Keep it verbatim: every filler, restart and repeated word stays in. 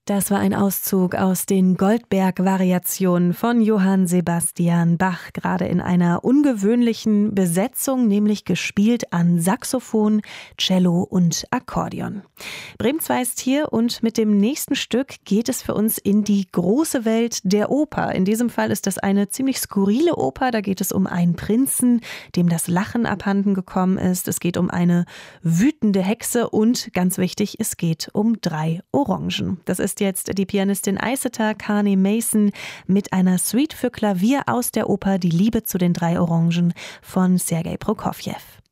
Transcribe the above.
Das war ein Auszug aus den Goldberg-Variationen von Johann Sebastian Bach, gerade in einer ungewöhnlichen Besetzung, nämlich gespielt an Saxophon, Cello und Akkordeon. Bremen zwei ist hier und mit dem nächsten Stück geht es für uns in die große Welt der Oper. In diesem Fall ist das eine ziemlich skurrile Oper, da geht es um einen Prinzen, dem das Lachen abhanden gekommen ist. Es geht um eine wütende Hexe und, ganz wichtig, es geht um drei Orangen. Das ist jetzt die Pianistin Iceta Carney Mason mit einer Suite für Klavier aus der Oper Die Liebe zu den drei Orangen von Sergei Prokofjew.